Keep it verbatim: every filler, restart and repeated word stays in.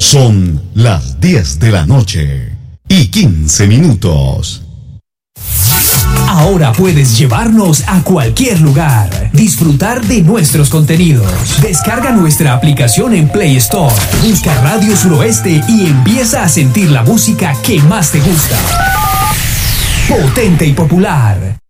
Son las diez de la noche y quince minutos. Ahora puedes llevarnos a cualquier lugar, disfrutar de nuestros contenidos. Descarga nuestra aplicación en Play Store, busca Radio Suroeste y empieza a sentir la música que más te gusta. Potente y popular.